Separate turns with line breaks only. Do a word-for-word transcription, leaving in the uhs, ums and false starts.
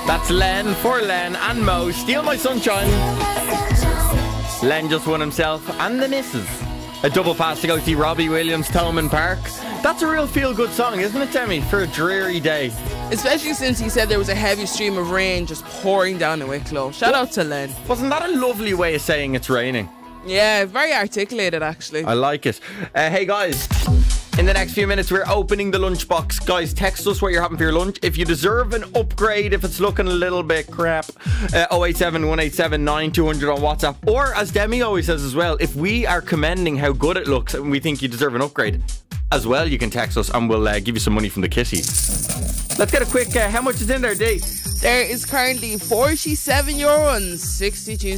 That's Len for Len and Mo. Steal My Sunshine. Len just won himself and the missus a double pass to go see Robbie Williams, Thomond Park. That's a real feel-good song, isn't it, Demi, for a dreary day?
Especially since he said there was a heavy stream of rain just pouring down in Wicklow. Shout out to Len.
Wasn't that a lovely way of saying it's raining?
Yeah, very articulated, actually.
I like it. Uh, hey, guys. In the next few minutes, we're opening the lunchbox. Guys, text us what you're having for your lunch. If you deserve an upgrade, if it's looking a little bit crap, uh, oh eight seven, one eight seven, nine two hundred on WhatsApp. Or, as Demi always says as well, if we are commending how good it looks and we think you deserve an upgrade, as well, you can text us and we'll uh, give you some money from the kitty. Let's get a quick, uh, how much is in there, Dee?
There is currently forty-seven euro and sixty-two